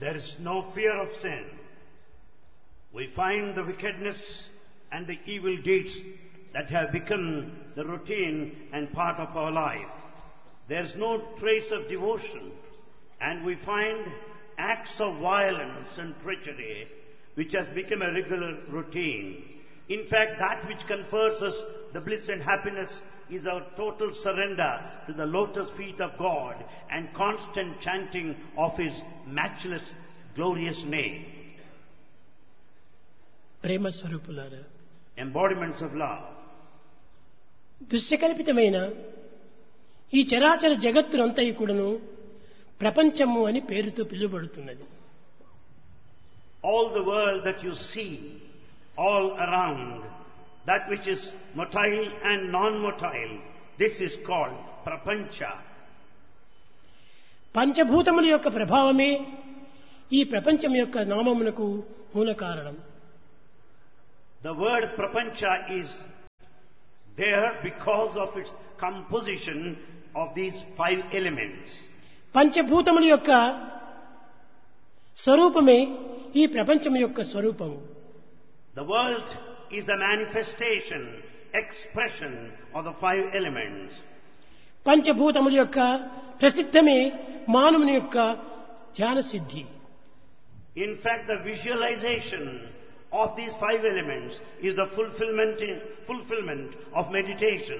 There is no fear of sin. We find the wickedness and the evil deeds that have become the routine and part of our life. There is no trace of devotion, and we find acts of violence and treachery which has become a regular routine. In fact, that which confers us the bliss and happiness is our total surrender to the lotus feet of God and constant chanting of His matchless, glorious name. ప్రేమ స్వరూపులారా, Embodiments of love. దృశ్యకల్పితమైన ఈ చరాచర జగత్తునంతయు కూడాను ప్రపంచము అని పేరుతో పిలువబడుతున్నది. All the world that you see, all around, that which is motile and non-motile, this is called prapancha. పంచభూతముల యొక్క ప్రభావమే ఈ ప్రపంచం యొక్క నామమునకు మూల కారణం. The word prapancha is there because of its composition of these 5 elements. పంచభూతముల యొక్క స్వరూపమే ఈ ప్రపంచం యొక్క స్వరూపము. The world is the manifestation, expression of the 5 elements. పంచభూతముల యొక్క ప్రసిద్ధమే మానవుని యొక్క ధ్యాన సిద్ధి. In fact, the visualization of these 5 elements is the fulfillment of meditation.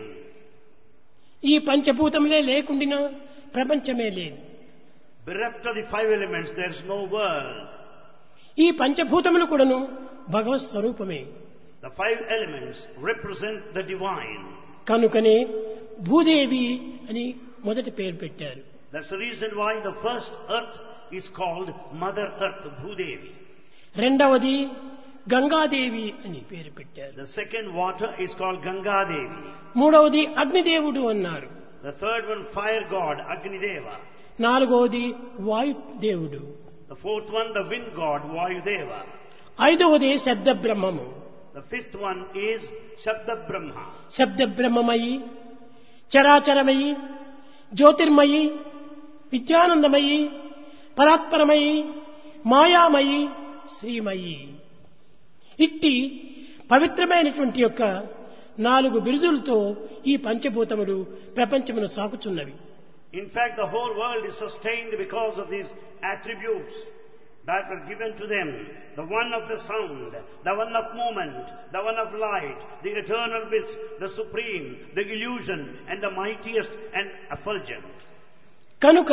ఈ పంచభూతములే లేకుండినా ప్రపంచమే లేదు. Bereft of the 5 elements, there is no world. ఈ పంచభూతములు కూడాను భగవత్ స్వరూపమే. The 5 elements represent the divine. కనుకనే భూదేవి అని మొదటి పేరు పెట్టారు. That's the reason why the first earth is called Mother Earth, Bhudevi. రెండవది గంగాదేవి అని పేరు పెట్టారు. The second water is called Ganga Devi. మూడవది అగ్నిదేవుడు అన్నారు. The third one, fire god, Agni Deva. నాలుగవది వాయుదేవుడు. The fourth one, the wind god, Vayudeva. ఐదవది శబ్ద బ్రహ్మము. The fifth one is Shabda Brahma. శబ్ద బ్రహ్మమయి, చరాచరమయి, జ్యోతిర్మయి, విద్యానందమయి, పరాత్పరమయి, మాయామయి, శ్రీమయి. ఇట్టి పవిత్రమైనటువంటి యొక్క 4 బిరుదులతో ఈ పంచభూతములు ప్రపంచమును సాకుచున్నవి. In fact, the whole world is sustained because of these attributes that were given to them. The one of the sound, the one of movement, the one of light, the eternal bliss, the supreme, the illusion, and the mightiest and effulgent. కనుక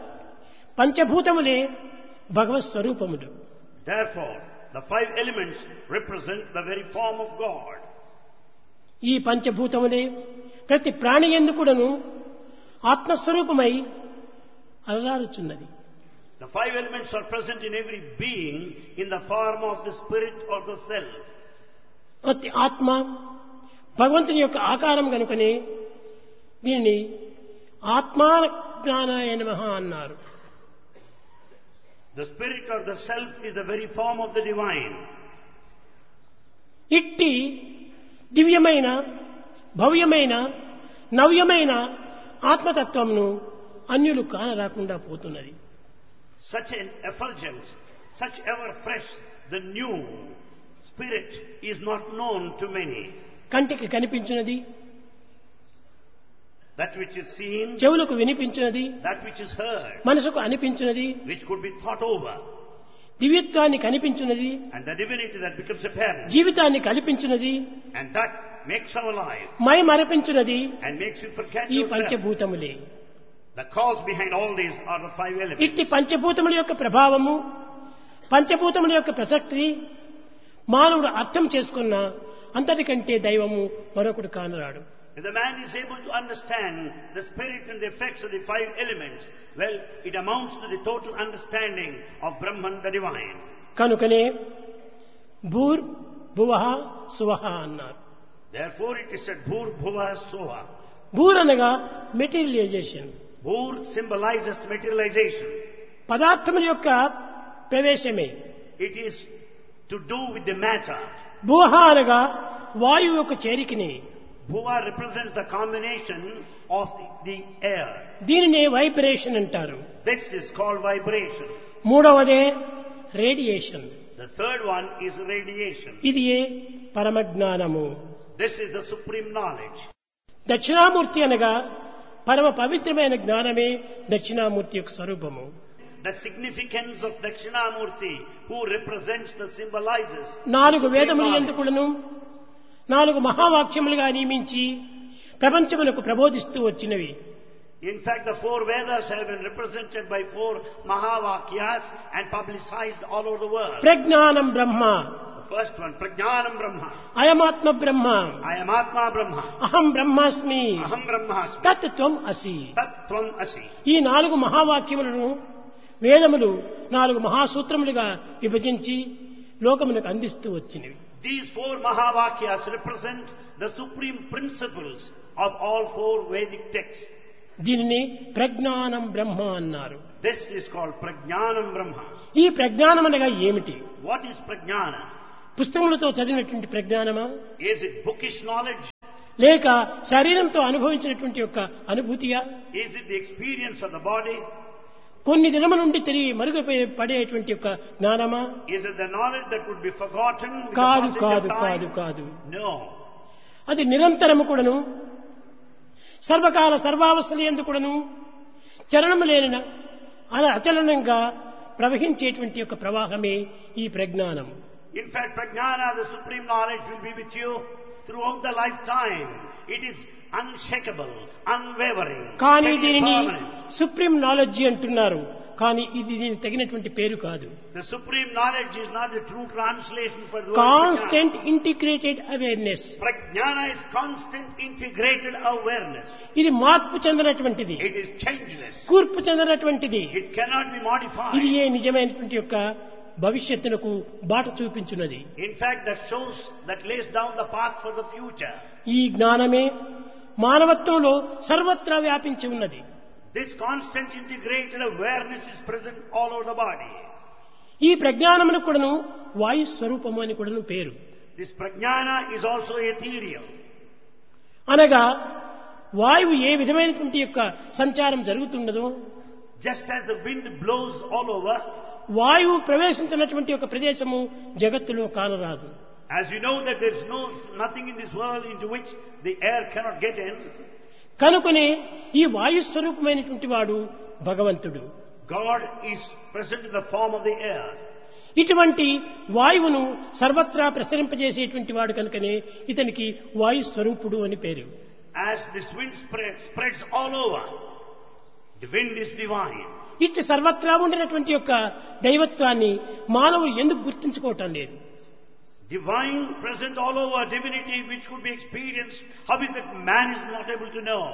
పంచభూతములే భగవత్ స్వరూపములు. Therefore, the 5 elements represent the very form of God. ఈ పంచభూతములే ప్రతి ప్రాణి యందు కూడాను ఆత్మస్వరూపమై అలరారుచున్నది. The 5 elements are present in every being in the form of the spirit or the self. ప్రతి ఆత్మ భగవంతుని యొక్క ఆకారం కనుకనే దీనిని ఆత్మాజ్ఞానాయ నమః అన్నారు. The spirit or the self is the very form of the divine. ఇట్టి దివ్యమైన, భవ్యమైన, నవ్యమైన ఆత్మతత్వమును అన్యులు కానరాకుండా పోతున్నది. Such an effulgent, such ever fresh, the new spirit is not known to many. కంటికి కనిపించినది, That which is seen, చెవులకు వినిపించినది, that which is heard, మనసుకు అనిపించినది, which could be thought over, దివ్యత్వాన్ని కనిపించినది, and the divinity that becomes apparent, జీవితాన్ని కల్పించినది, and that makes our life my మరపించినది and makes you forget ఈ yourself. పంచభూతములే. The cause behind all these are the 5 elements. ఇట్టి పంచభూతముల యొక్క ప్రభావము, పంచభూతముల యొక్క ప్రసక్తి మానవుడు అర్థం చేసుకున్న అంతటికంటే దైవము మరొకడు కానరాడు. If the man is able to understand the spirit and the effects of the 5 elements, well, it amounts to the total understanding of Brahman, the divine. కనుకనే భూర్ భువః సువః అన్నారు. Therefore it is said, Bhur Bhuva Sova. భూర్ అనగా materialisation, Bhur symbolizes materialization. పదార్థముల యొక్క ప్రవేశమే. It is to do with the matter. భువః అనగా వాయువు యొక్క చేరికని. Bhuva represents the combination of the air. దీనినే vibration అంటారు. This is called vibration. మూడవదే radiation. The third one is radiation. ఇది పరమజ్ఞానము. This is the supreme knowledge. Dakshinamurthy అనగా పరమ పవిత్రమైన జ్ఞానమే దక్షిణామూర్తి యొక్క స్వరూపము. The significance of Dakshinamurti, who represents the symbolizes. 4 వేదములు ఎందుకును 4 మహావాక్యములుగా నియమించి ప్రపంచములకు ప్రబోధిస్తూ వచ్చినవి. In fact, the 4 Vedas have been represented by 4 Mahavakyas and publicized all over the world. ప్రజ్ఞానం బ్రహ్మ. The first one, Prajnanam Brahma. అయమాత్మ Brahma. I am Atma Brahma. అహం బ్రహ్మాస్మి. Aham Brahmasmi. తత్ త్వం అసి. Tat Tvam Asi. ఈ 4 మహావాక్యములను వేదములు 4 మహాసూత్రములుగా విభజించి లోకమునకు అందిస్తూ వచ్చినవి. These 4 Mahavakyas represent the supreme principles of all 4 Vedic texts. దీనిని ప్రజ్ఞానం బ్రహ్మ అన్నారు. This is called Prajnanam Brahma. ఈ ప్రజ్ఞానం అనగా ఏమిటి? What is Prajnana? పుస్తకములతో చదివినటువంటి ప్రజ్ఞానమా, Is it bookish knowledge? లేక శరీరంతో అనుభవించినటువంటి యొక్క అనుభూతియా, Is it the experience of the body? కొన్ని దినముల నుండి తిరిగి పడేటువంటి యొక్క జ్ఞానమా? Is it the knowledge that would be forgotten with the కాదు passage కాదు of కాదు time? కాదు. No. అది నిరంతరము కూడాను సర్వకాల సర్వావస్థల యందు కూడాను చలనము లేని అచలనంగా ప్రవహించేటువంటి యొక్క ప్రవాహమే ఈ ప్రజ్ఞానం. In fact, Prajnana, the supreme knowledge, will be with you throughout the lifetime. It is unshakable, unwavering, కానీ steady, దీనిని permanent. సుప్రీం నాలెడ్జి అంటున్నారు. కానీ ఇది దీనికి తగినటువంటి పేరు కాదు. The supreme knowledge is not the true translation for the word constant integrated awareness. Prajnana is constant integrated awareness. ఇది మార్పు చెందినటువంటిది, It is changeless. కూర్పు చెందినటువంటిది. It cannot be modified. ఇది నిజమైనటువంటి యొక్క భవిష్యత్తునకు బాట చూపించున్నది. In fact, that lays down the path for the future. ఈ జ్ఞానమే మానవత్వంలో సర్వత్రా వ్యాపించి ఉన్నది. This constant integrated awareness is present all over the body. ఈ ప్రజ్ఞానమునకు కూడాను వాయు స్వరూపము అని కూడాను పేరు. This prajnana is also ethereal. అనగా వాయువు ఏ విధమైనటువంటి యొక్క సంచారం జరుగుతున్నదో, Just as the wind blows all over, వాయువు ప్రవేశించినటువంటి యొక్క ప్రదేశము జగత్తులో కానరాదు. as you know that there is nothing in this world into which the air cannot get in. కనుకనే ఈ వాయు స్వరూపమైనటువంటి వాడు భగవంతుడు. God is present in the form of the air. ఇటువంటి వాయువును సర్వత్రా ప్రసరింపజేసేటువంటి వాడు కనుకనే ఇతనికి వాయు స్వరూపుడు అని పేరు. As this wind spreads all over, the wind is divine. ఇటు సర్వత్రా ఉండినటువంటి యొక్క దైవత్వాన్ని మానవుడు ఎందుకు గుర్తించుకోవటం లేదు? Divine present all over, divinity which could be experienced, how is that man is not able to know?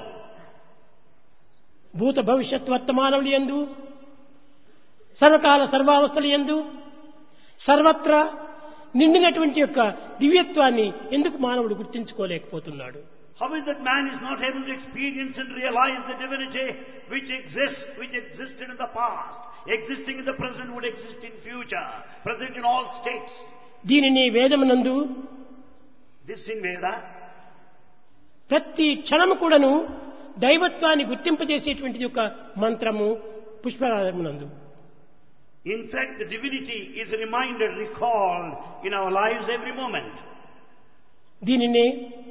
భూత భవిష్యత్ వర్తమానములు యందు సర్వకాల సర్వావస్థల యందు సర్వత్రా నిండినటువంటి యొక్క దివ్యత్వాన్ని ఎందుకు మానవుడు గుర్తించుకోలేకపోతున్నాడు? How is that man is not able to experience and realize the divinity which existed in the past, existing in the present, would exist in future, present in all states? దీనిని వేదమునందు This in Veda, ప్రతి క్షణము కూడాను దైవత్వాన్ని గుర్తింపజేసేటువంటి యొక్క మంత్రము పుష్పరాగమునందు. in fact, the divinity is reminded, recalled in our lives every moment. దీనినే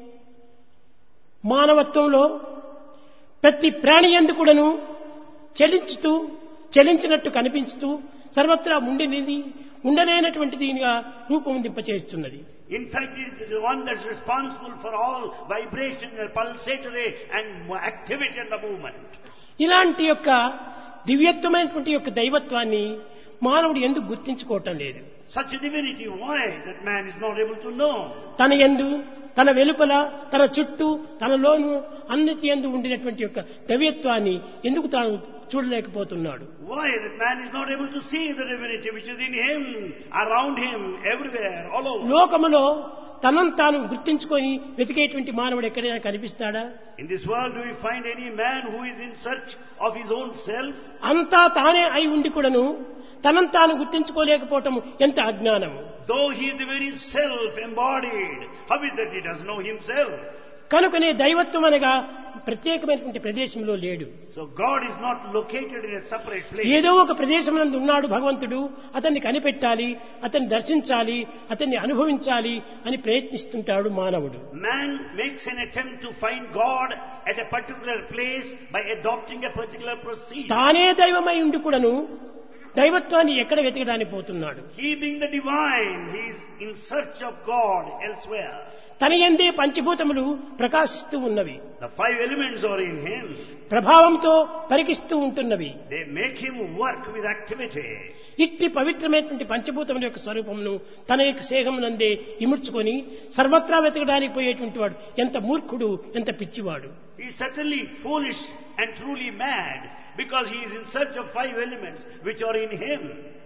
మానవత్వంలో ప్రతి ప్రాణి యందు కూడాను చలించినట్టు కనిపించుతూ సర్వత్రా ఉండలేనటువంటిదిగా రూపొందింపచేస్తున్నది. In fact, it is the one that is responsible for all vibration and pulsatory and activity and the movement. ఇలాంటి యొక్క దివ్యత్వమైనటువంటి యొక్క దైవత్వాన్ని మానవుడు ఎందుకు గుర్తించుకోవటం లేదు? Such a divinity, why that man is not able to know? తన యందు, తన వెలుపల, తన చుట్టూ, తనలోను అన్నిటి యందు ఉండినటువంటి యొక్క దైవత్వాన్ని ఎందుకు తాను చూడలేకపోతున్నాడు? Why that man is not able to see the divinity which is in him, around him, everywhere, all over? లోకములో తనను తాను గుర్తించుకొని వెతికేటువంటి మానవుడు ఎక్కడైనా కనిపిస్తాడా? In this world, do we find any man who is in search of his own self? అంతా తానే అయి ఉండి కూడాను తనను తాను గుర్తించుకోలేకపోవటం ఎంత అజ్ఞానము! Though he is the very self embodied, how is that he doesn't know himself? కనుకనే దైవత్వం అనగా ప్రత్యేకమైనటువంటి ప్రదేశంలో లేడు. So God is not located in a separate place. ఏదో ఒక ప్రదేశమునందు ఉన్నాడు భగవంతుడు, అతన్ని కనిపెట్టాలి, అతన్ని దర్శించాలి, అతన్ని అనుభవించాలి అని ప్రయత్నిస్తుంటాడు మానవుడు. Man makes an attempt to find God at a particular place by adopting a particular procedure. తానే దైవమై ఉండి కూడాను దైవత్వాన్ని ఎక్కడ వెతకడానికి పోతున్నాడు? He being the divine, he is in search of God elsewhere. తన యందే పంచభూతములు ప్రకాశిస్తూ ఉన్నవి, The five elements are in him. ప్రభావంతో పరికిస్తూ ఉంటున్నవి. They make him work with activity. ఇట్టి పవిత్రమైనటువంటి పంచభూతముల యొక్క స్వరూపమును తన యొక్క సేహమునందే ఇముడ్చుకొని సర్వత్రా వెతకడానికి పోయేటువంటి వాడు ఎంత మూర్ఖుడు, ఎంత పిచ్చివాడు. He is certainly foolish and truly mad because he is in search of five elements which are in him.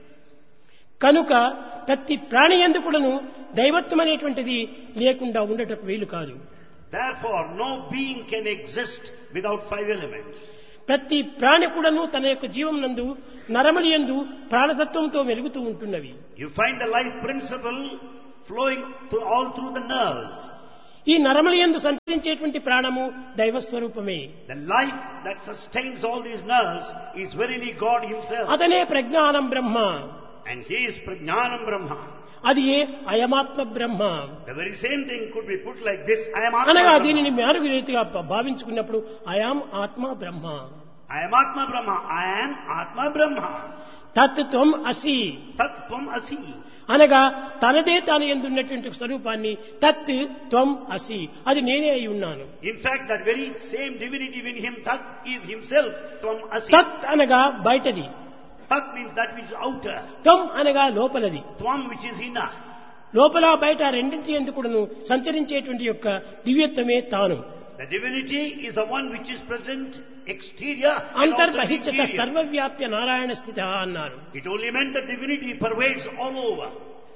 కనుక ప్రతి ప్రాణి యందు కూడాను దైవత్వం అనేటువంటిది లేకుండా ఉండటకు వీలు కాదు. Therefore, no being can exist without five elements. ప్రతి ప్రాణి కూడాను తన యొక్క జీవం నందు నరములి యందు ప్రాణతత్వంతో వెలుగుతూ ఉంటున్నవి. You find the life principle flowing all through the nerves. ఈ నరములి యందు సంచరించేటువంటి ప్రాణము దైవస్వరూపమే. The life that sustains all these nerves is verily God himself. అతనే ప్రజ్ఞానం బ్రహ్మ. And he is Prajnanam Brahma. అది ఏ అయమాత్మ బ్రహ్మ. The very same thing could be put like this. I am Atma అనగా Brahma. దీనిని మారుగు రీతిగా భావించుకున్నప్పుడు I am ఆత్మ బ్రహ్మ. I am Atma Brahma. I am Atma Brahma. తత్ త్వం అసి Tat Tvam Asi. అనగా తనదే తాను ఎందున్నటువంటి స్వరూపాన్ని తత్ త్వం అసి, అది నేనే అయి ఉన్నాను. In fact, that very same divinity in him, Tat, is himself Tvam Asi. తత్ అనగా బయటది, Tat means that which is outer. త్వం అనగా లోపలది. Tvam which is inner. లోపల బయట రెండింటి యందు కూడాను సంచరించేటువంటి యొక్క దివ్యత్వమే తాను. The divinity is the one which is present exterior and also అంతర్బహిష్ట interior. సర్వవ్యాప్య Narayana స్థిత అన్నారు. It only meant that divinity pervades all over.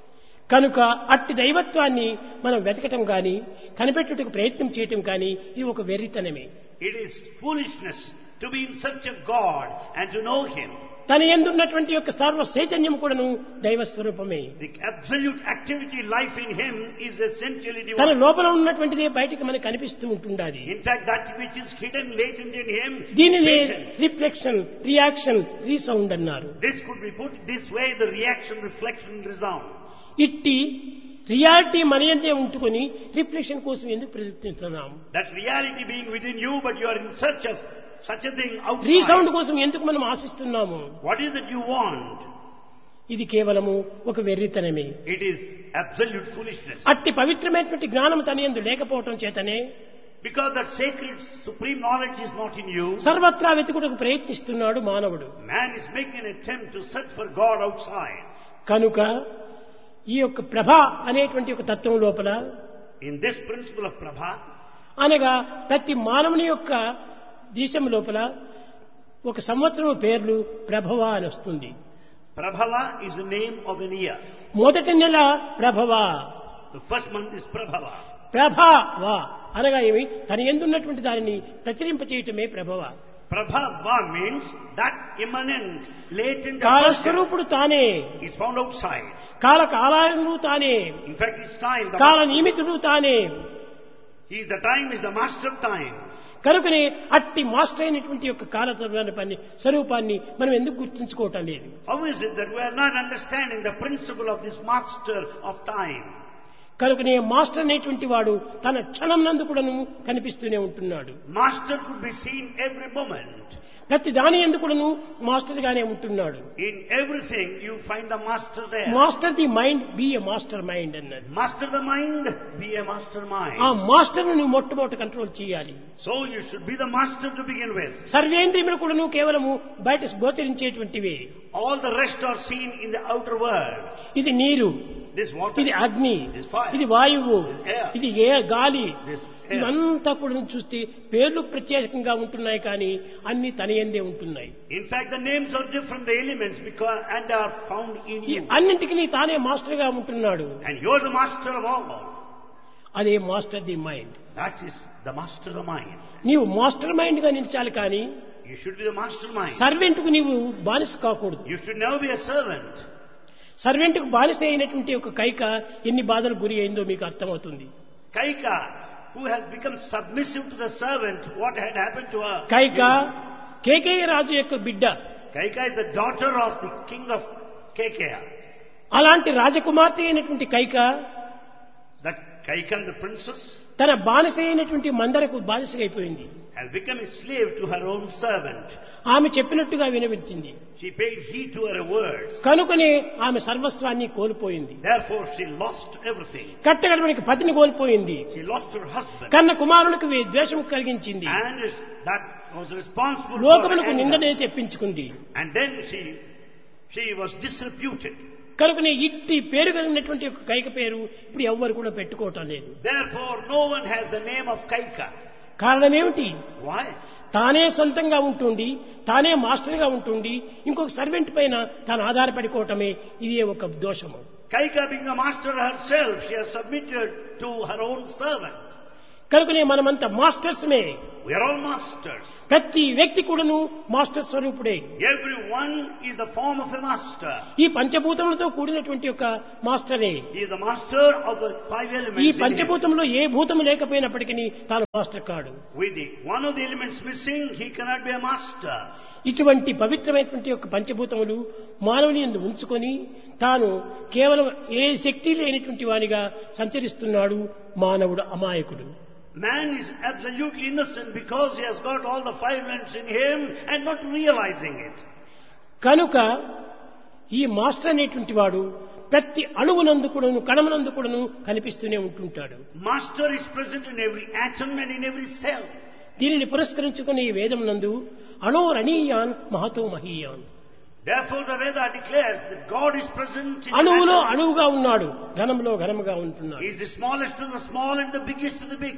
కనుక అట్టి దైవత్వాన్ని మనం వెతకటం కానీ కనిపెట్టుటకు ప్రయత్నం చేయటం కానీ ఇది ఒక వెర్రితనమే. It is foolishness to be in search of God and to know him. తన యందున్నటువంటి యొక్క సర్వ చైతన్యం కూడాను దైవస్వరూపమే. The absolute activity life in him is essentially తన divine. లోపల ఉన్నటువంటిదే బయటికి మనకు కనిపిస్తూ ఉంటుండాలి. In fact, that which is hidden latent in him is దీనినే latent. రిఫ్లెక్షన్, రియాక్షన్, రీసౌండ్ అన్నారు. This could be put this way: the reaction, reflection, resound. ఇట్టి reality మన యందే ఉంటుకొని రిఫ్లెక్షన్ కోసం ఎందుకు ప్రయత్నిస్తున్నాం? That reality being within you, but you are in search of such a thing resound outside. కోసం ఎందుకు మనం ఆశిస్తున్నాము? What is it you want? ఇది కేవలము ఒక వెర్రితనమే. It is absolute foolishness. అట్టి పవిత్రమైనటువంటి జ్ఞానం తన యందు లేకపోవటం చేతనే Because that sacred supreme knowledge is not in you, సర్వత్రా వెతుకుటకు ప్రయత్నిస్తున్నాడు మానవుడు. man is making an attempt to search for God outside. కనుక ఈ యొక్క ప్రభ అనేటువంటి ఒక తత్వం లోపల In this principle of Prabha, అనగా ప్రతి మానవుని యొక్క దేశం లోపల ఒక సంవత్సరం పేర్లు ప్రభవ అని వస్తుంది. Prabhava is the name of an year. మొదటి నెల ప్రభవ, The first month is Prabhava. ప్రభవ అనగా ఏమి? తన యందున్నటువంటి దానిని ప్రచురింపచేయటమే ప్రభవ. Prabhava means that immanent, latent కాలస్వరూపుడు తానే, is found outside. కాలకాలములు తానే, In fact, it's time. కాల నియమితుడు తానే. He is the time, is the master of time. కనుకనే అట్టి మాస్టర్ అయినటువంటి యొక్క కాలతత్వాన్ని స్వరూపాన్ని మనం ఎందుకు గుర్తుంచుకోవటం లేదు? How is it that we are not understanding the principle of this master of time? కనుకనే మాస్టర్ అనేటువంటి వాడు తన క్షణం నందు కూడాను కనిపిస్తూనే ఉంటున్నాడు. Master could be seen every moment. ప్రతి దాని యందు కూడాను మాస్టర్ గానే ఉంటున్నాడు. In everything you find the master there. Master the mind, B a master mind అన్నది. Master the mind, be a mastermind. ఆ మాస్టర్ ను మొట్టమొదటి కంట్రోల్ చేయాలి. So you should be the master to begin with. సర్వేంద్రియములు కూడాను కేవలము బయట గోచరించేటువంటివే. All the rest are seen in the outer world. ఇది నీరు, This water, ఇది అగ్ని, this fire, ఇది వాయువు, this air, ఇది గాలి, this air. ఇవంతా కూడా చూస్తే పేర్లు ప్రత్యేకంగా ఉంటున్నాయి కానీ అన్ని తనయందే ఉంటున్నాయి. In fact, the names are different, the elements, because and they are found in ఈ you. అన్నింటికి తానే మాస్టర్ గా ఉంటున్నాడు. And you are the master of all. అదే master the mind. That is the master of the mind. నీవు master mind గా నిలిచాలి కానీ You should be the mastermind. Servant కు నీవు బానిస కాకూడదు. You should never be a servant. Servant కు బానిస అయినటువంటి ఒక కైక ఎన్ని బాధలు గురి అయిందో మీకు అర్థమవుతుంది. Kaika, who has become submissive to the servant, what had happened to her? Kaika Kekaya రాజు యొక్క బిడ్డ. Kaika is the daughter of the king of Kekeya. అలాంటి రాజకుమార్తె అయినటువంటి Kaika That Kaika, the princess, తన బానిస అయినటువంటి మందరకు బానిసగా అయిపోయింది. has become a slave to her own servant. ఆమె చెప్పినట్టుగా వినవించింది. She paid heed to her words. కనుకనే ఆమె సర్వస్వాన్ని కోల్పోయింది. Therefore she lost everything. కట్టగడవనికి పతిని కోల్పోయింది. She lost her husband. కన్న కుమారునికి ద్వేషం కలిగించింది. And that was responsible for లోకమునకు anger. నిందనే తెప్పించుకుంది. And then she was disreputed. కనుకనే ఇట్టి పేరు కలిగినటువంటి ఒక కైక పేరు ఇప్పుడు ఎవ్వరు కూడా పెట్టుకోవటం లేదు. Therefore no one has the name of Kaika. కారణం ఏమిటి? Why? తానే సొంతంగా ఉంటుండి, తానే మాస్టర్గా ఉంటుండి, ఇంకొక సర్వెంట్ పైన తాను ఆధారపడికోవటమే ఇదే ఒక దోషము. Kaika being a master herself, she has submitted to her own servant. కనుకనే మనమంతా మాస్టర్స్మే. We are all masters. ప్రతి వ్యక్తి కూడాను మాస్టర్ స్వరూపుడే. Everyone is the form of a master. ఈ పంచభూతములతో కూడినటువంటి ఒక మాస్టరే. He is the master of the five elements. ఈ in him. పంచభూతంలో ఏ భూతము లేకపోయినప్పటికీ తాను మాస్టర్ కాడు. With one of the elements missing, he cannot be a master. ఇటువంటి పవిత్రమైనటువంటి యొక్క పంచభూతములు మానవుని యందు ఉంచుకొని తాను కేవలం ఏ శక్తి లేనటువంటి వానిగా సంచరిస్తున్నాడు మానవుడు అమాయకుడు. Man is absolutely innocent because he has got all the five elements in him and not realizing it. కనుక ఈ మాస్టర్ అనేటువంటి వాడు ప్రతి అణువునందు కూడాను కణమునందు కూడాను కనిపిస్తూనే ఉంటుంటాడు. Master is present in every atom and in every cell. దీనిని పురస్కరించుకుని ఈ వేదమునందు అణోరణీయాన్ Mahato మహీయాన్. Therefore the Veda declares that God is present in అణువులో atom. అణువుగా ఉన్నాడు, ఘనములో ఘనముగా ఉంటున్నాడు. He is the smallest of the small and the biggest of the big.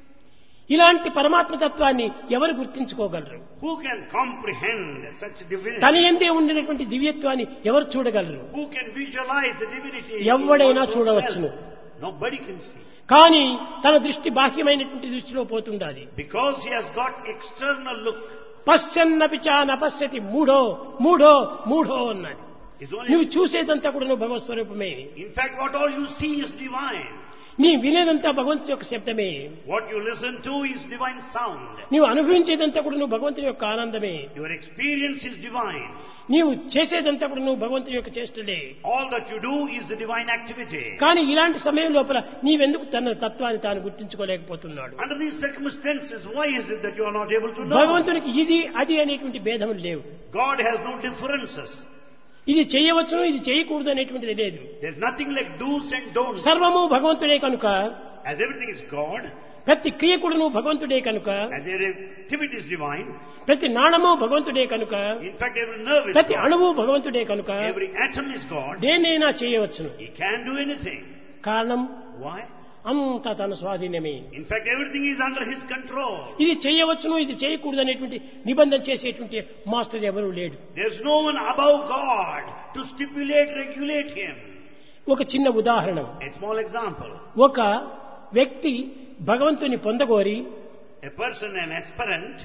ఇలాంటి పరమాత్మ తత్వాన్ని ఎవరు గుర్తించుకోగలరు? Who can comprehend such divinity? తన యందే ఉండినటువంటి దివ్యత్వాన్ని ఎవరు చూడగలరు? Who can visualize the divinity? ఎవడైనా in one's own చూడవచ్చును. self? Nobody can see. కానీ తన దృష్టి బాహ్యమైనటువంటి దృష్టిలో పోతుండాలి. Because he has got external look. పశ్యన్నపి చ నపశ్యతి మూఢో మూఢో మూఢో అన్నాడు. It's only, నువ్వు చూసేదంతా కూడా నువ్వు భగవత్ స్వరూపమే. in fact, what all you see is divine. నీ వినేదంతా భగవంతుని యొక్క శబ్దమే. What you listen to is divine sound. నీవు అనుభవించేదంతా కూడా నువ్వు భగవంతుని యొక్క ఆనందమే. Your experience is divine. నీవు చేసేదంతా కూడా నువ్వు భగవంతుని యొక్క చేష్టలే. All that you do is the divine activity. కానీ ఇలాంటి సమయం లోపల నీవెందుకు తన తత్వాన్ని తాను గుర్తించుకోలేకపోతున్నాడు? Under these circumstances, why is it that you are not able to know? భగవంతునికి ఇది అది అనేటువంటి భేదములు లేవు. God has no differences. ఇది చేయవచ్చును ఇది చేయకూడదు అనేటువంటిది లేదు. There's nothing like do's and don'ts. సర్వము భగవంతుడే కనుక, As everything is God, ప్రతి క్రియ కూడాను భగవంతుడే కనుక, as every activity is divine, ప్రతి నాణము భగవంతుడే కనుక, in fact every nerve is ప్రతి God, అణువు భగవంతుడే కనుక every atom is God, దేన్నైనా చేయవచ్చును. He can do anything. కారణం Why? అంతా తన స్వాధీనమే. In fact everything is under His control. ఇది చేయవచ్చును ఇది చేయకూడదు అనేటువంటి నిబంధన చేసేటువంటి మాస్టర్ ఎవరూ లేడు. There's no one above God to stipulate, regulate Him. ఒక చిన్న ఉదాహరణ. A small example. ఒక వ్యక్తి భగవంతుని పొందగోరి A person, an aspirant,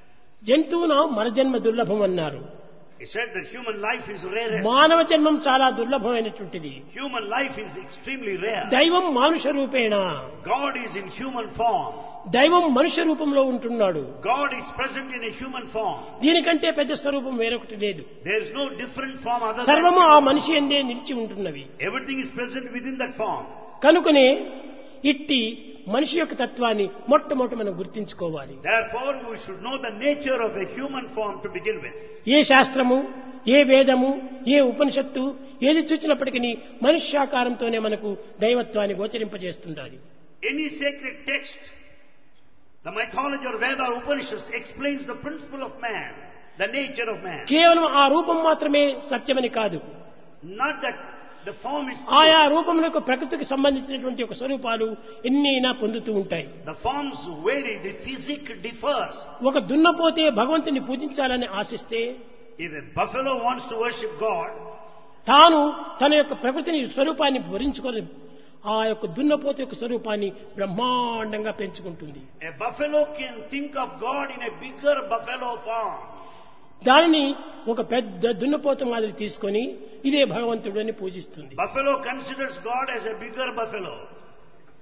జంతువున మరజన్మ దుర్లభం అన్నారు. he said that human life is rarest. మానవ జన్మం చాలా దుర్లభమైనటువంటిది. Human life is extremely rare. దైవం మానుష రూపేణ, God is in human form. దైవం మనుష్య రూపంలో ఉంటున్నాడు. God is present in a human form. దీనికంటే పెద్ద స్వరూపం వేరొకటి లేదు. There is no different form other than సర్వము ఆ human form. మనిషి ఎందే నిలిచి ఉంటున్నవి. Everything is present within that form. కనుకనే ఇట్టి మనిషి యొక్క తత్వాన్ని మొట్టమొదట మనం గుర్తించుకోవాలి. Therefore, we should know the nature of a human form to begin with. ఏ శాస్త్రము, ఏ వేదము, ఏ ఉపనిషత్తు ఏది చూసినప్పటికీ మనుష్యాకారంతోనే మనకు దైవత్వాన్ని గోచరింపజేస్తుండాలి. Any sacred text, the mythology or Veda or Upanishads explains the principle of man, the nature of man. కేవలం ఆ రూపం మాత్రమే సత్యమని కాదు. Not that the form is ఆయా రూపములకు ప్రకృతికి సంబంధించినటువంటి ఒక స్వరూపాలు ఎన్నైనా పొందుతూ ఉంటాయి. the forms vary, the physique differs. ఒక దున్నపోతే భగవంతుని పూజించాలని ఆశిస్తే If a buffalo wants to worship God, తాను తన యొక్క ప్రకృతిని స్వరూపాన్ని భరించుకొని ఆ యొక్క దున్నపోత యొక్క స్వరూపాన్ని బ్రహ్మాండంగా పెంచుకుంటుంది. a buffalo can think of God in a bigger buffalo form. దానిని ఒక పెద్ద దున్నపోత మాదిరి తీసుకొని ఇదే భగవంతుడు అని పూజిస్తుంది. Buffalo considers God as a bigger buffalo.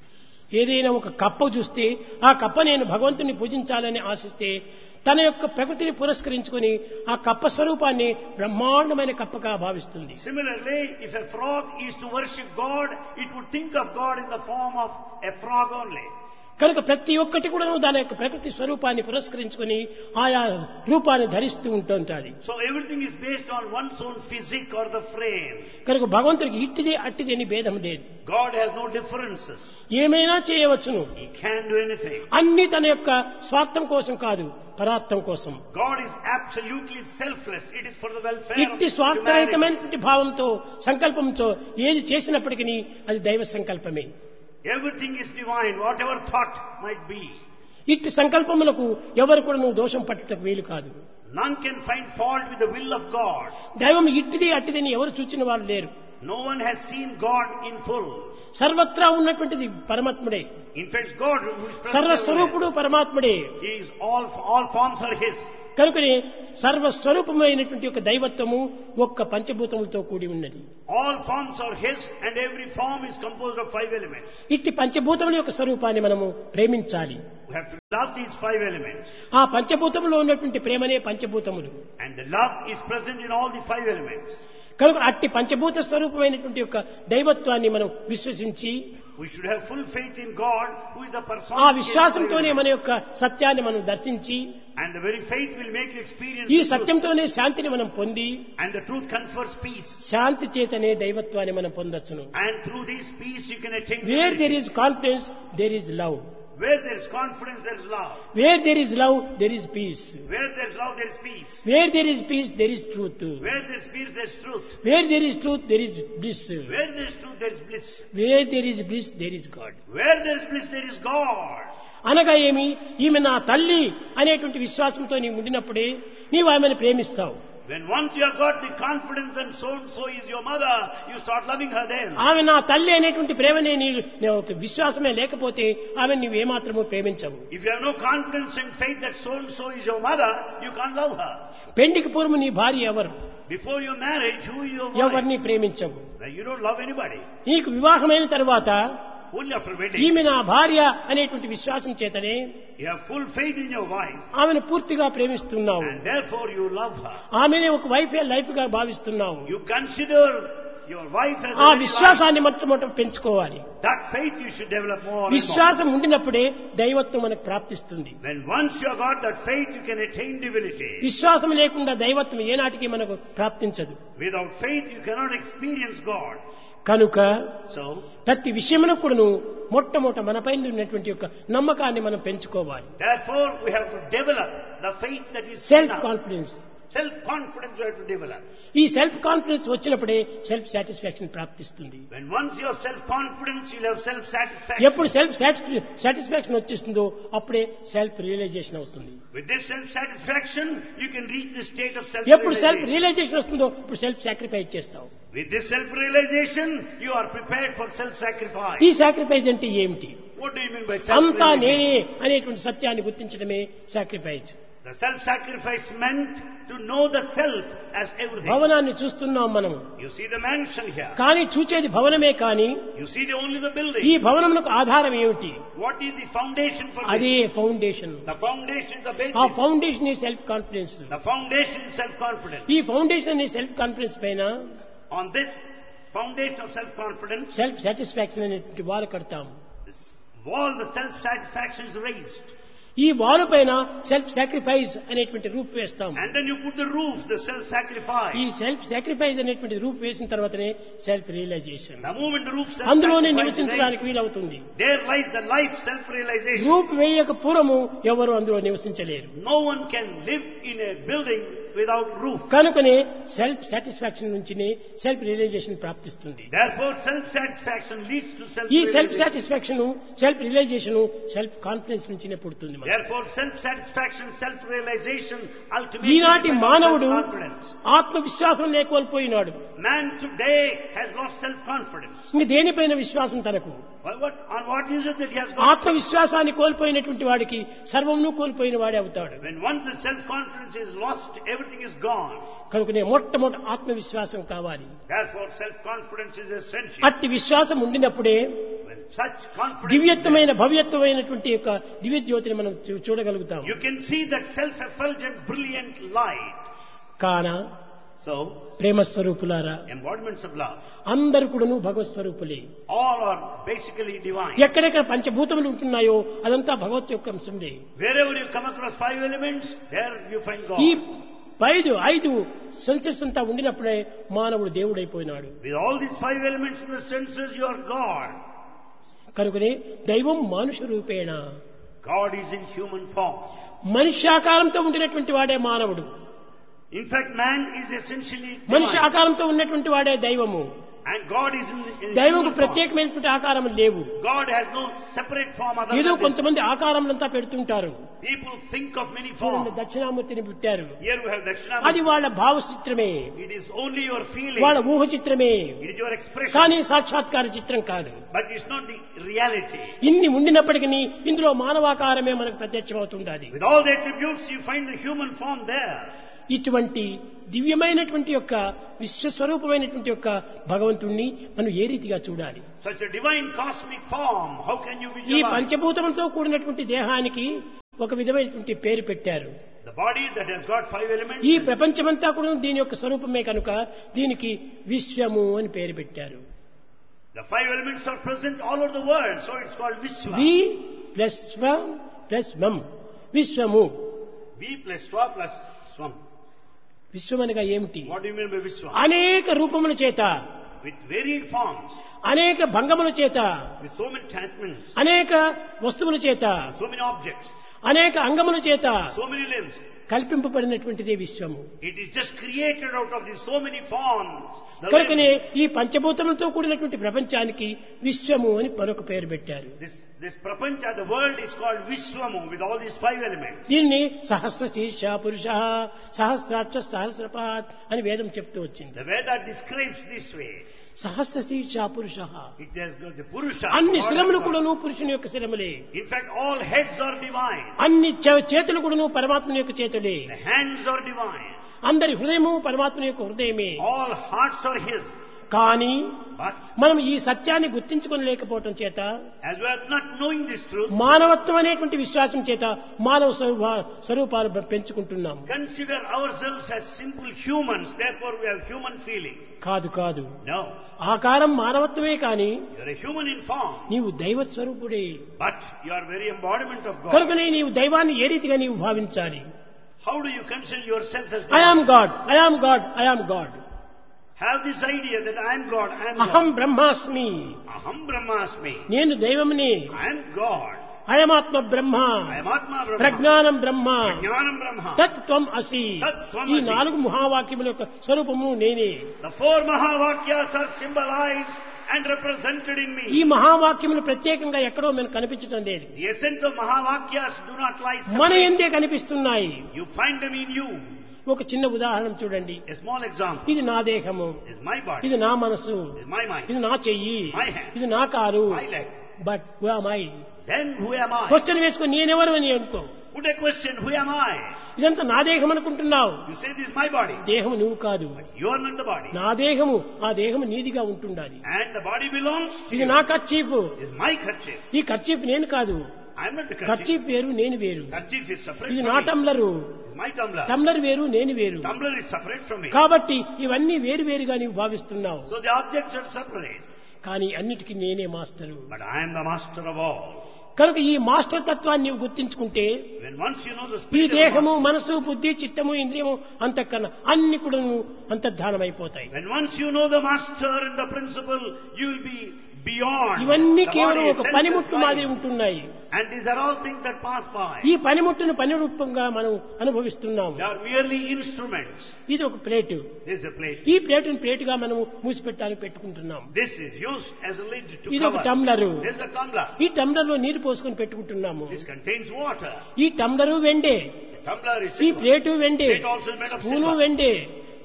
ఏదైనా ఒక కప్ప చూస్తే ఆ కప్ప నేను భగవంతుని పూజించాలని ఆశిస్తే తన యొక్క ప్రకృతిని పురస్కరించుకొని ఆ కప్ప స్వరూపాన్ని బ్రహ్మాండమైన కప్పగా భావిస్తుంది. Similarly, if a frog is to worship God, it would think of God in the form of a frog only. కనుక ప్రతి ఒక్కటి కూడా దాని యొక్క ప్రకృతి స్వరూపాన్ని పురస్కరించుకొని ఆయా రూపాన్ని ధరిస్తూ ఉంటుంటాది. So everything is based on one's own physique or the frame. కనుక భగవంతుడికి ఇట్టిది అట్టిది అని భేదం లేదు. God has no differences. ఏమైనా చేయవచ్చును. He can do anything. అన్ని తన యొక్క స్వార్థం కోసం కాదు, పరార్థం కోసం. God is absolutely selfless. It is for the welfare of ఇట్టి humanity. స్వార్థరహితమైనటువంటి భావంతో సంకల్పంతో ఏది చేసినప్పటికీ అది దైవ సంకల్పమే. Everything is divine, whatever thought might be. ఇట్టి సంకల్పములకు ఎవరు కూడా నువ్వు దోషం పట్టుటకు వీలు కాదు. None can find fault with the will of God. దైవం ఇట్టిది అట్టిదని ఎవరు చూచిన వారు లేరు. No one has seen God in full. సర్వత్రా ఉన్నటువంటిది పరమాత్ముడే. In fact, God who is present సర్వస్వరూపుడు పరమాత్ముడే. He is all forms are His. కనుకనే సర్వస్వరూపమైనటువంటి ఒక దైవత్వము ఒక్క పంచభూతములతో కూడి ఉన్నది. All forms are His and every form is composed of 5 elements. ఇట్టి పంచభూతముల యొక్క స్వరూపాన్ని మనము ప్రేమించాలి. We have to love these 5 elements. ఆ పంచభూతములో ఉన్నటువంటి ప్రేమనే పంచభూతములు. And the love is present in all the 5 elements. కనుక అట్టి పంచభూత స్వరూపమైనటువంటి యొక్క దైవత్వాన్ని మనం విశ్వసించి We should have full faith in God, who is the person. ఆ విశ్వాసంతోనే మన యొక్క సత్యాన్ని మనం దర్శించి And the very faith will make you experience ఈ the truth. సత్యంతోనే శాంతిని మనం పొంది And the truth confers peace. శాంతి చేతనే దైవత్వాన్ని మనం పొందొచ్చును. And through this peace you can attain. Wear there is confidence there is love. Where there is confidence, there is love. Wear there is love there is piece. Where there is love, there is peace. Wear there is piece there is truth. Where there is peace, there is truth. Wear there is truth there is bliss. Where there is truth, there is bliss. Wear there is bliss there is God. Where there is bliss, there is God. అనగా ఏమి, ఈమె నా తల్లి అనేటువంటి విశ్వాసంతో నీవు ఉండినప్పుడే నీవు ఆమెను ప్రేమిస్తావు. When once you have got the confidence that so and so is your mother, you start loving her then. ఆమె నా తల్లి అనేటువంటి ప్రేమనే నీవు ఒక విశ్వాసమే లేకపోతే ఆమె నీవు ఏమాత్రము ప్రేమించవు. If you have no confidence and faith that so and so is your mother, you can't love her. పెండికి పూర్వం నీ భార్య ఎవరు? Before your marriage, who is your wife? ఎవరిని ప్రేమించవు. Now, you don't love anybody. నీకు వివాహమైన తర్వాత Only after wedding. ఈమె నా భార్య అనేటువంటి విశ్వాసం చేతనే You have full faith in your wife. ఆమెను పూర్తిగా ప్రేమిస్తున్నావు. And therefore you love her. ఆమెనే ఒక లైఫ్ గా భావిస్తున్నావు. You consider your wife as ఆ a life. విశ్వాసాన్ని మొట్టమొదట పెంచుకోవాలి. That faith you should develop more and more. విశ్వాసం ఉండినప్పుడే దైవత్వం మనకు ప్రాప్తిస్తుంది. When once you have got that faith, you can attain divinity. విశ్వాసం లేకుండా దైవత్వం ఏనాటికి మనకు ప్రాప్తించదు. Without faith, you cannot experience God. కనుక So, ప్రతి విషయంలో కూడాను మొట్టమొదట మనపైన ఉన్నటువంటి యొక్క నమ్మకాన్ని మనం పెంచుకోవాలి. therefore, we have to develop the faith that is in self us. Confidence. Self-confidence we have to develop. ఈ సెల్ఫ్ కాన్ఫిడెన్స్ వచ్చినప్పుడే సెల్ఫ్ సాటిస్ఫాక్షన్ ప్రాప్తిస్తుంది. When once you have self-confidence, you'll have self-satisfaction. ఎప్పుడు సెల్ఫ్ సాటిస్ఫాక్షన్ వచ్చేస్తుందో అప్పుడే self realisation అవుతుంది. With this self-satisfaction, you can reach the state of ఎప్పుడు self self-realization. Realisation వస్తుందో ఇప్పుడు self sacrifice చేస్తావు. With this self-realization, you are prepared for self-sacrifice. ఈ sacrifice అంటే ఏమిటి? What do you mean by అంతా self-realization? నేనే అనేటువంటి సత్యాన్ని గుర్తించడమే sacrifice. The self-sacrifice meant to know the self as everything. భవనాన్ని చూస్తున్నాం మనం. You see the mansion here. కానీ చూచేది భవనమే కానీ You see only the building. ఈ భవనమునకు ఆధారం ఏమిటి? What is the foundation for అదే this? Foundation. The foundation is the ఆ basis. ఫౌండేషన్ ఈ self confidence. The foundation is self-confidence. ఈ ఫౌండేషన్ ఈ సెల్ఫ్ కాన్ఫిడెన్స్ పైన On this foundation of self-confidence, self satisfaction అనేటువంటి వాల్ కడతాం. this wall, the self-satisfaction is raised. ఈ wall పైన self sacrifice అనేటువంటి రూప్ వేస్తాం. And then you put the roof, the self-sacrifice. ఈ సెల్ఫ్ సాక్రిఫైస్ అనేటువంటి రూప్ వేసిన తర్వాతనే self realisation. The moment the roof అందులోనే self-sacrifice is నివసించడానికి raised, వీలవుతుంది. there lies the life self-realization. రూప్ వేయక పూర్వము ఎవరు అందులో నివసించలేరు. No one can live in a building without roof. కనుకనే సెల్ఫ్ సాటిస్ఫాక్షన్ నుంచినే సెల్ఫ్ రియలైజేషన్ ప్రాప్తిస్తుంది. Therefore, self-satisfaction leads to ఈ self self-realization. Satisfaction self realisation self confidence నుంచినే పుడుతుంది. Therefore, self-satisfaction, self-realization, ultimately ఈనాటి depends on మానవుడు self-confidence. ఆత్మవిశ్వాసం లేకోల్పోయినాడు. Man today has lost self-confidence. ఇంక దేనిపైన విశ్వాసం తనకు? On what is it that he has got? ఆత్మవిశ్వాసాన్ని కోల్పోయినటువంటి వాడికి సర్వమును కోల్పోయిన వాడే అవుతాడు. When once the self-confidence is lost, everything is gone. కనుకనే మొట్టమొదటి ఆత్మవిశ్వాసం కావాలి. Therefore, self-confidence is essential. అట్టి విశ్వాసం ఉండినప్పుడే When such confidence దివ్యత్వమైన భవ్యత్వమైనటువంటి యొక్క దివ్య జ్యోతిని మనం చూడగలుగుతాం. you can see that self-effulgent, brilliant light. కాన So, ప్రేమ స్వరూపులారా, embodiments of love. అందరు కూడాను భగవత్ స్వరూపులే. All are basically divine. ఎక్కడెక్కడ పంచభూతములు ఉంటున్నాయో అదంతా భగవత్ యొక్క అంశమే. Wherever you come across 5 elements, there you find God. ఈ ఐదు సెన్సెస్ అంతా ఉండినప్పుడే మానవుడు దేవుడైపోయినాడు. With all these 5 elements in the senses, you are God. కనుకనే దైవం మానుష రూపేణ, God is in human form. మనుష్యాకారంతో ఉండినటువంటి వాడే మానవుడు. In fact, man is essentially మనిషి divine. ఆకారంతో ఉన్నటువంటి వాడే దైవము. And God is in దైవకు human form. ప్రత్యేకమైనటువంటి ఆకారం లేవు. God has no separate form other ఏదో than this. కొంతమంది ఆకారంలంతా పెడుతుంటారు. People think of many చూడండి, forms. దక్షిణామూర్తిని పెట్టారు. Here we have Dakshinamurti. అది వాళ్ళ భావ చిత్రమే, It is only your feeling. వాళ్ళ ఊహ చిత్రమే, It is your expression. కానీ సాక్షాత్కార చిత్రం కాదు. But it's not the reality. ఇన్ని ఉండినప్పటికీ ఇందులో మానవాకారమే మనకు ప్రత్యక్షమవుతుండాలి. With all the attributes, you find the human form there. ఇటువంటి దివ్యమైనటువంటి యొక్క విశ్వస్వరూపమైనటువంటి యొక్క భగవంతుణ్ణి మనం ఏ రీతిగా చూడాలి? Such a divine cosmic form, how can you ఈ visualize? పంచభూతములతో కూడినటువంటి దేహానికి ఒక విధమైనటువంటి పేరు పెట్టారు. The body that has got 5 elements. ఈ ప్రపంచమంతా కూడా దీని యొక్క స్వరూపమే కనుక దీనికి విశ్వము అని పేరు పెట్టారు. The 5 elements are present all over the world, so it's called Vishwa. We plus స్వం ప్లస్ మం, విశ్వము. V plus Swa plus Swam. విశ్వం అనగా ఏమిటి? What do you mean by Vishwa? అనేక రూపముల చేత, With varied forms, అనేక భంగముల చేత, with so many attachments, అనేక వస్తువుల చేత, so many objects, అనేక అంగముల చేత so many limbs. కల్పింపబడినటువంటిదే విశ్వము. It is just created out of these so many forms. The కనుకనే limbs. ఈ పంచభూతములతో కూడినటువంటి ప్రపంచానికి విశ్వము అని మరొక పేరు పెట్టారు. This prapancha, the world is called Vishwamu with all these 5 elements. దీన్ని సహస్ర శీర్ష పురుష సహస్రాక్ష సహస్రపాత్ అని వేదం చెప్తూ వచ్చింది. The Veda describes this way. సహస్ర శీర్ష పురుష, It has got the Purusha. అన్ని God has శిరములు got- కూడాను పురుషుని యొక్క శిరములే. In fact, all heads are divine. అన్ని చేతులు కూడాను పరమాత్మని యొక్క చేతులే. The hands are divine. అందరి హృదయము పరమాత్మని యొక్క హృదయమే. All hearts are His. కానీ But మనం ఈ సత్యాన్ని గుర్తించుకోలేకపోవటం చేత, as we are not knowing this truth, మానవత్వం అనేటువంటి విశ్వాసం చేత మానవ స్వరూపాలు పెంచుకుంటున్నాం. consider ourselves as simple humans. Therefore, we have human feeling. కాదు కాదు, No, ఆకారం మానవత్వమే కానీ you are a human in form, నీవు దైవ స్వరూపుడే. but you are very embodiment of God. కనుకనే నీవు దైవాన్ని ఏ రీతిగా నీవు భావించాలి? How do you consider yourself as I am God? God, I am God, I am God. Have this idea that I am God, I am అహం God. బ్రహ్మాస్మి, Aham Brahmasmi. నేను దైవముని. I am God. అయమాత్మ Brahma, I am Atma Brahma. ప్రజ్ఞానం బ్రహ్మ, Jnanam Brahma. తత్ త్వం అసి. తత్ త్వం ఈ అసి. 4 మహావాక్యముల యొక్క స్వరూపము నేనే. The 4 Mahavakyas are symbolized and represented in ఈ me. మహావాక్యములు ప్రత్యేకంగా ఎక్కడో మనకు కనిపించడం లేదు, The essence of Mahavakyas do not lie మన separate. ఎందే కనిపిస్తున్నాయి. You find them in you. ఒక చిన్న ఉదాహరణ చూడండి. A small example ఇది నా దేహము, is my body, ఇది నా మనసు, is my mind, ఇది నా చెయ్యి, My hand. ఇది నా car. my leg. But who am I? Then who am I? Question వేసుకొని నేనెవరు అని అనుకో. Put a question, who am I? ఇదంతా నా దేహం అనుకుంటున్నావు. You say this is my body. దేహం నువ్వు కాదు, You are not the body. నా దేహము. ఆ దేహము నీదిగా ఉంటుండాలి. And the body belongs to ఇది you. నా కర్చీఫ్. Is my kerchief. ఈ కర్చీఫ్ నేను కాదు. I am not the kerchief. Kerchief వేరు, నేను వేరు. Kerchief is separate ఇది from నా me. టంబ్లరు, Is my tumbler. Tumbler వేరు, నేను వేరు. Tumbler is separate from me. కాబట్టి ఇవన్నీ వేరు వేరుగా నీవు భావిస్తున్నావు. So the objects are separate. కానీ అన్నిటికీ నేనే master. But I am the master of all. కనుక ఈ మాస్టర్ తత్వాన్ని నీవు గుర్తించుకుంటే When once you know the ఈ spirit of దేహము, master, మనసు, బుద్ధి, చిత్తము, ఇంద్రియము అంతఃకరణ అన్ని కూడా అంతర్ధానమైపోతాయి. when once you know the master and the principle, you will be beyond. ఇవన్నీ The కేవలం body, ఒక senses, పనిముట్టు మాదిరి mind. ఉంటున్నాయి. And these are all things that pass by. ఈ పనిముట్టును పని రూపంగా మనం అనుభవిస్తున్నాము. They are merely instruments. ఇది ఒక plate. This is a plate. ఈ ప్లేటును ప్లేటుగా మనం మూసిపెట్టాలని పెట్టుకుంటున్నాం. This is used as a lid to ఇది ఒక cover. టంబ్లరు. This is a tumbler. ఈ టంబ్లర్ లో నీరు పోసుకొని పెట్టుకుంటున్నాము. This contains water. ఈ టంబ్లరు వెండే, The tumbler is ఈ silver. Plate వెండే, Plate also is made of spoon silver. వెండే,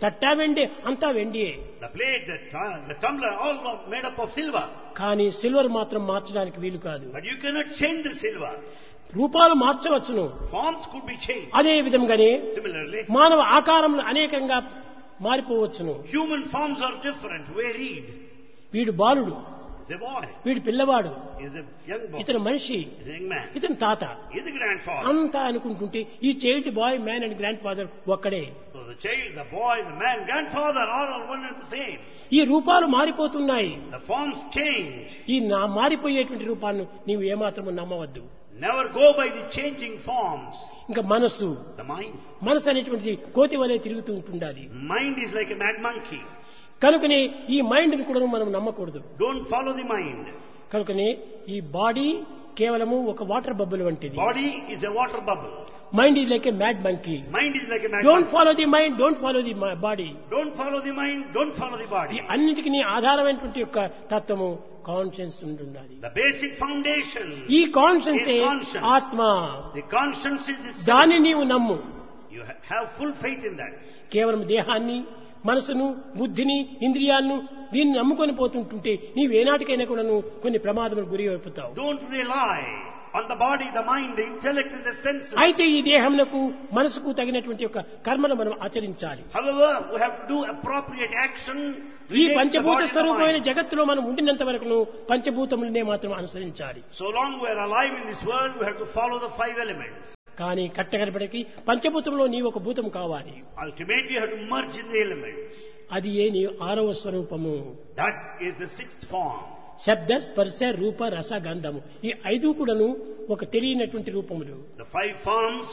తట్టా వెండి అంతా వెండియే. The plate, the tumbler, all are made up of silver. కానీ silver మాత్రం మార్చడానికి వీలు కాదు. But you cannot change the silver. రూపాలు మార్చవచ్చును. Forms could be changed. అదే విధంగానే Similarly, మానవ ఆకారంలో అనేకంగా మారిపోవచ్చును. human forms are different, varied. వీడు బాలుడు, He's a boy. వీడు పిల్లవాడు, He's a young boy. ఇతను మనిషి, He's a young man. ఇతను తాత, He's a grandfather. అంతా అనుకుంటుంటే ఈ child bye man and grand father ఒక్కడే. So the child, the boy, the man, grandfather are all one and the same. ఈ రూపాలు మారిపోతున్నాయి. The forms change. ఈ మారిపోయేటువంటి రూపాన్ని నీవు ఏమాత్రము నమ్మవద్దు. Never go by the changing forms. ఇంకా మనస్సు, The mind. మనసు అనేటువంటిది కోతి వలె తిరుగుతూ ఉంటుండాలి. Mind is like a mad monkey. కనుకనే ఈ మైండ్ ని కూడా మనం నమ్మకూడదు. Don't follow the mind. కనుకనే ఈ బాడీ కేవలము ఒక వాటర్ బబుల్ వంటిది. Body is a water bubble. Mind is like a mad monkey. Mind is like a mad don't monkey. Follow the mind, don't follow the body. Don't follow the mind. Don't follow the ఈ body. అన్నిటికీ ఆధారమైనటువంటి యొక్క తత్వము conscience ఉండాలి. The basic foundation. ఈ conscience is conscience. ఆత్మ. The conscience is the దాన్ని self. నీవు నమ్ము. You have full faith in that. కేవలం దేహాన్ని, మనసును, బుద్ధిని, ఇంద్రియాలను దీన్ని నమ్ముకొని పోతుంటుంటే నీవేనాటికైనా కూడా నువ్వు కొన్ని ప్రమాదములకు గురి అయిపోతావు. Don't rely on the body, the mind, the intellect and the senses. అయితే ఈ దేహమునకు, మనసుకు తగినటువంటి యొక్క కర్మను మనం ఆచరించాలి. However, we have to do appropriate action. ఈ relate to the పంచభూత body and the స్వరూపమైన mind. జగత్తులో మనం ఉండినంత వరకు పంచభూతములనే మాత్రం అనుసరించాలి. So long we are alive in this world, we have to follow the 5 elements. కానీ కట్టగడపడికి పంచభూతంలో నీ ఒక భూతం కావాలి. Ultimately, you have to merge in the elements. అది ఏ నీ 6వ స్వరూపము. That is the 6th form. శబ్ద, స్పర్శ, రూప, రస, గంధము. ఈ 5 కూడాను ఒక తెలియనటువంటి రూపములు. The 5 forms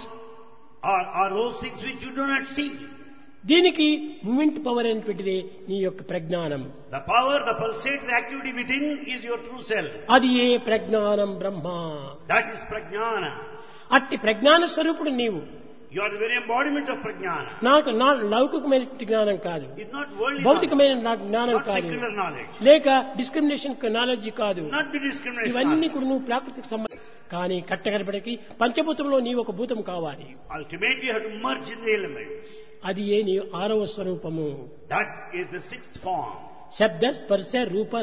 are those things which you do not see. దీనికి మూమెంట్ పవర్ అనేటువంటిది నీ యొక్క ప్రజ్ఞానం. The power, the pulsatory activity within is your true self. అది ఏ ప్రజ్ఞానం బ్రహ్మ. That is prajnana. అట్టి ప్రజ్ఞాన స్వరూపుడు నీవు. You are the very embodiment of prajnana. నాకు లౌకికమైన జ్ఞానం కాదు, It's not worldly knowledge, భౌతికమైన జ్ఞానం not కాదు, secular knowledge, లేక డిస్క్రిమినేషన్ నాలెడ్జ్ కాదు. not the discrimination ఇవన్నీ knowledge. కూడా నువ్వు ప్రాకృతిక సంబంధం. కానీ కట్టగడపడికి పంచభూతంలో నీ ఒక భూతం కావాలి. Ultimately, you have to merge in the elements. అది ఏ నీ 6వ స్వరూపము. That is the 6th form. శబ్ద, స్పర్శ, రూప,